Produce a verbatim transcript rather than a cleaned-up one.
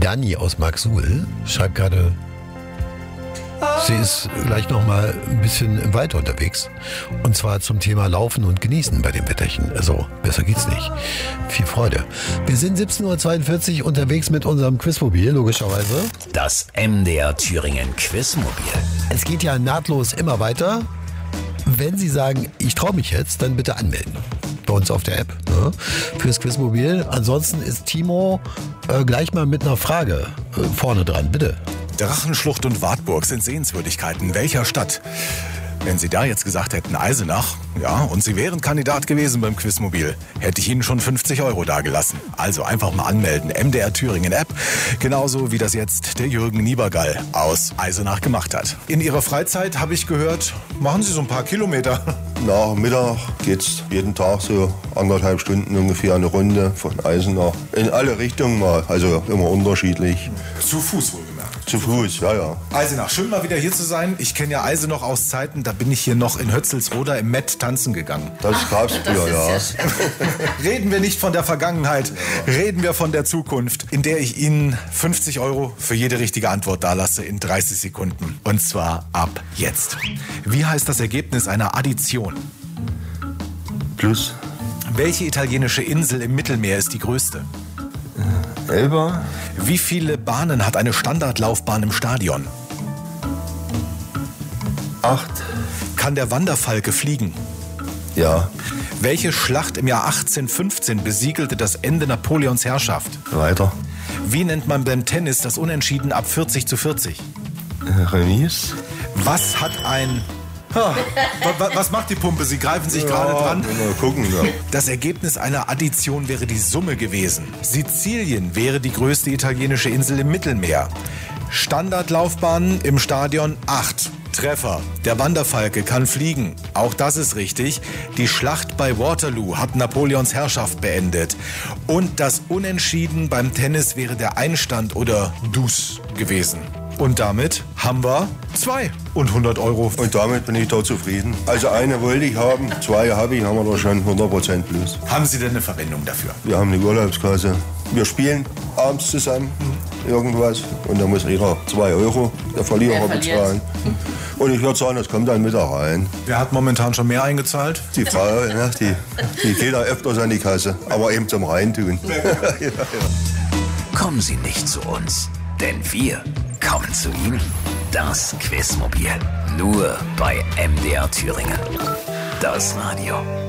Dani aus Marksuhl schreibt gerade, sie ist gleich noch mal ein bisschen im Wald unterwegs. Und zwar zum Thema Laufen und Genießen bei dem Wetterchen. Also, besser geht's nicht. Viel Freude. Wir sind siebzehn Uhr zweiundvierzig unterwegs mit unserem Quizmobil, logischerweise. Das M D R Thüringen Quizmobil. Es geht ja nahtlos immer weiter. Wenn Sie sagen, ich traue mich jetzt, dann bitte anmelden. Bei uns auf der App, ne? Fürs Quizmobil. Ansonsten ist Timo äh, gleich mal mit einer Frage äh, vorne dran. Bitte. Drachenschlucht und Wartburg sind Sehenswürdigkeiten welcher Stadt? Wenn Sie da jetzt gesagt hätten Eisenach, ja, und Sie wären Kandidat gewesen beim Quizmobil, hätte ich Ihnen schon fünfzig Euro dagelassen. Also einfach mal anmelden, M D R Thüringen App, genauso wie das jetzt der Jürgen Niebergall aus Eisenach gemacht hat. In Ihrer Freizeit, habe ich gehört, machen Sie so ein paar Kilometer. Nach Mittag geht's jeden Tag so anderthalb Stunden ungefähr eine Runde von Eisenach. In alle Richtungen mal, also immer unterschiedlich. Zu Fuß wohlgemerkt. Zu Fuß, ja, ja. Eisenach, schön mal wieder hier zu sein. Ich kenne ja Eisenach aus Zeiten, da bin ich hier noch in Hötzelsroda im Met tanzen gegangen. Das gab's früher, ja. Reden wir nicht von der Vergangenheit, reden wir von der Zukunft, in der ich Ihnen fünfzig Euro für jede richtige Antwort dalasse in dreißig Sekunden. Und zwar ab jetzt. Wie heißt das Ergebnis einer Addition? Plus. Welche italienische Insel im Mittelmeer ist die größte? Elba. Wie viele Bahnen hat eine Standardlaufbahn im Stadion? Acht. Kann der Wanderfalke fliegen? Ja. Welche Schlacht im Jahr achtzehnhundertfünfzehn besiegelte das Ende Napoleons Herrschaft? Weiter. Wie nennt man beim Tennis das Unentschieden ab vierzig zu vierzig? Remis. Was hat ein... Ha, wa- was macht die Pumpe? Sie greifen sich gerade dran. Mal gucken, ja. Das Ergebnis einer Addition wäre die Summe gewesen. Sizilien wäre die größte italienische Insel im Mittelmeer. Standardlaufbahnen im Stadion acht. Treffer. Der Wanderfalke kann fliegen. Auch das ist richtig. Die Schlacht bei Waterloo hat Napoleons Herrschaft beendet. Und das Unentschieden beim Tennis wäre der Einstand oder Dus gewesen. Und damit haben wir zwei und hundert Euro. Und damit bin ich da zufrieden. Also eine wollte ich haben, zwei habe ich, haben wir da schon hundert Prozent plus. Haben Sie denn eine Verwendung dafür? Wir haben eine Urlaubskasse. Wir spielen abends zusammen irgendwas und da muss jeder zwei Euro, der Verlierer, bezahlen. Und ich würde sagen, das kommt dann mit da rein. Wer hat momentan schon mehr eingezahlt? Die Frau, ne, die, die geht da öfters an die Kasse, aber eben zum Reintun. Ja, ja. Kommen Sie nicht zu uns, denn wir kommen zu Ihnen. Das Quizmobil. Nur bei M D R Thüringen. Das Radio.